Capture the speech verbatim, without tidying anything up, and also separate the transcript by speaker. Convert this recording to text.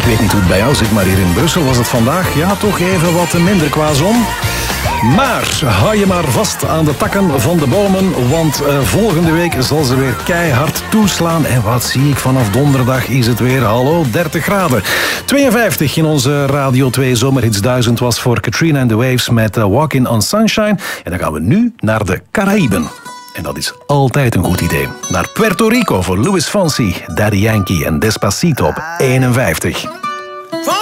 Speaker 1: Ik weet niet hoe het bij jou zit, maar hier in Brussel was het vandaag ja toch even wat minder qua zon. Maar hou je maar vast aan de takken van de bomen, want uh, volgende week zal ze weer keihard toeslaan. En wat zie ik, vanaf donderdag is het weer, hallo, dertig graden. tweeënvijftig in onze Radio twee Zomerhits duizend was voor Katrina and the Waves met uh, Walking on Sunshine. En dan gaan we nu naar de Caraïben. En dat is altijd een goed idee. Naar Puerto Rico voor Luis Fonsi, Daddy Yankee en Despacito op eenenvijftig.